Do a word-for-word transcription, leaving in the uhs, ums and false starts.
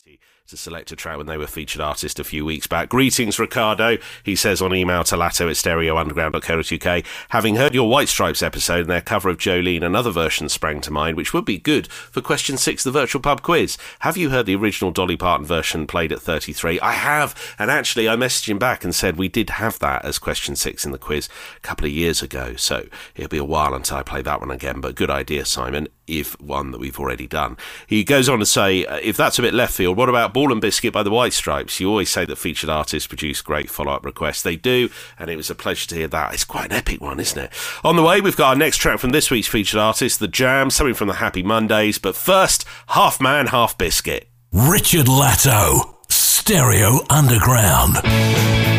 to select a track when they were featured artist a few weeks back. Greetings, Ricardo, he says on email to Latto at stereo underground dot co dot uk. Having heard your White Stripes episode and their cover of Jolene, another version sprang to mind, which would be good for question six of the virtual pub quiz. Have you heard the original Dolly Parton version played at thirty-three? I have, and actually I messaged him back and said we did have that as question six in the quiz a couple of years ago, so it'll be a while until I play that one again, but good idea, Simon, if one that we've already done. He goes on to say, if that's a bit left field, what about Ball and Biscuit by the White Stripes? You always say that featured artists produce great follow-up requests. They do, and it was a pleasure to hear that. It's quite an epic one, isn't it? On the way, we've got our next track from this week's featured artist, The Jam, something from the Happy Mondays, but first, Half Man, Half Biscuit. Richard Latto, Stereo Underground.